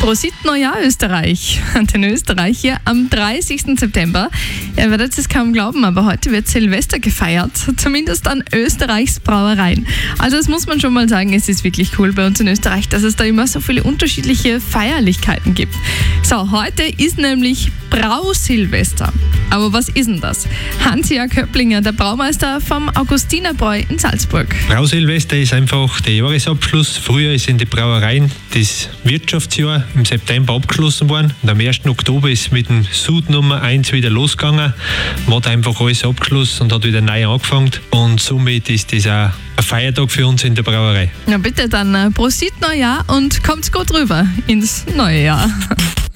Prosit Neujahr Österreich. Den Österreich hier am 30. September. Ihr werdet es kaum glauben, aber heute wird Silvester gefeiert. Zumindest an Österreichs Brauereien. Also das muss man schon mal sagen, es ist wirklich cool bei uns in Österreich, dass es da immer so viele unterschiedliche Feierlichkeiten gibt. So, heute ist nämlich Brausilvester. Aber was ist denn das? Hans-Jörg Höpplinger, der Braumeister vom Augustinerbräu in Salzburg. Brausilvester ist einfach der Jahresabschluss. Früher ist in den Brauereien das Wirtschaftsjahr im September abgeschlossen worden. Und am 1. Oktober ist mit dem Sud Nummer 1 wieder losgegangen. Man hat einfach alles abgeschlossen und hat wieder neu angefangen. Und somit ist das auch ein Feiertag für uns in der Brauerei. Na bitte dann, Prosit Neujahr und kommt gut rüber ins neue Jahr.